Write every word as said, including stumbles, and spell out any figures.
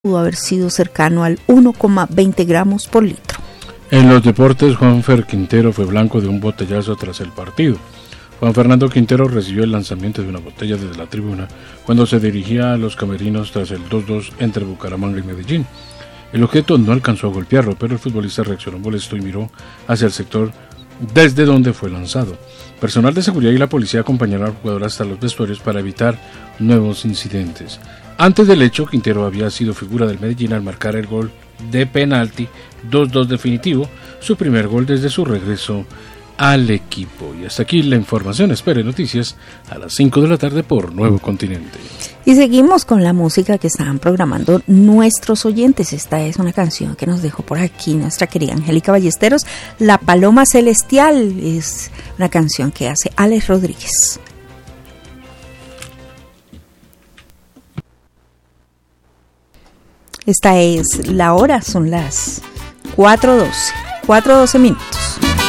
pudo haber sido cercano al uno coma veinte gramos por litro. En los deportes, Juanfer Quintero fue blanco de un botellazo tras el partido. Juan Fernando Quintero recibió el lanzamiento de una botella desde la tribuna cuando se dirigía a los camerinos tras el dos dos entre Bucaramanga y Medellín. El objeto no alcanzó a golpearlo, pero el futbolista reaccionó molesto y miró hacia el sector desde donde fue lanzado. Personal de seguridad y la policía acompañaron al jugador hasta los vestuarios para evitar nuevos incidentes. Antes del hecho, Quintero había sido figura del Medellín al marcar el gol de penalti dos dos definitivo, su primer gol desde su regreso al equipo. Y hasta aquí la información. Espere noticias a las cinco de la tarde por Nuevo Continente. Y seguimos con la música que estaban programando nuestros oyentes. Esta es una canción que nos dejó por aquí nuestra querida Angélica Ballesteros. La Paloma Celestial es una canción que hace Alex Rodríguez. Esta es la hora, son las cuatro doce, cuatro doce minutos.